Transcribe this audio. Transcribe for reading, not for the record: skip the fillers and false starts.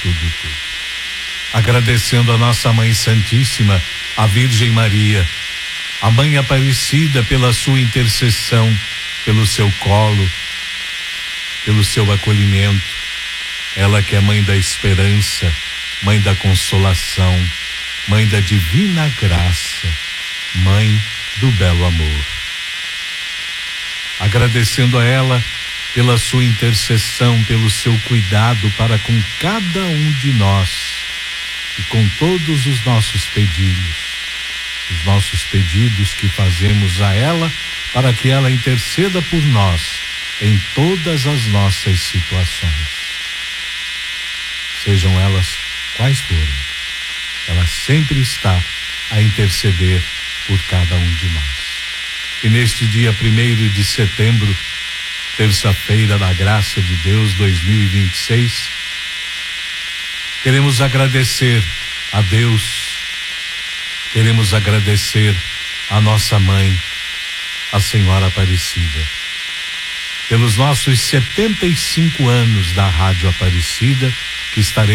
tudo. Agradecendo a nossa Mãe Santíssima, a Virgem Maria, a Mãe Aparecida, pela sua intercessão, pelo seu colo, pelo seu acolhimento. Ela que é Mãe da esperança, Mãe da consolação, Mãe da divina graça, Mãe do belo amor. Agradecendo a ela pela sua intercessão, pelo seu cuidado para com cada um de nós e com todos os nossos pedidos que fazemos a ela, para que ela interceda por nós em todas as nossas situações. Sejam elas quais forem, ela sempre está a interceder por cada um de nós. E neste dia 1º de setembro, terça-feira da graça de Deus 2026, queremos agradecer a Deus, queremos agradecer a nossa mãe, a Senhora Aparecida, pelos nossos 75 anos da Rádio Aparecida, que estaremos